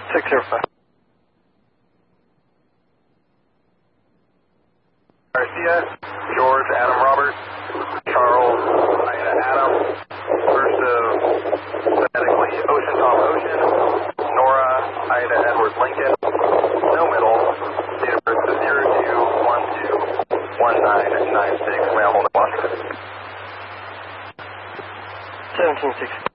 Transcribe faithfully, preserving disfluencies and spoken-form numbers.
six zero five. Garcia, George, Adam Robert, Charles, Ida Adam, first of phonetically Ocean Tom Ocean, Nora, Ida Edward Lincoln, no middle, date of birth is zero two one two one nine nine six, Mount Washington. seventeen sixty.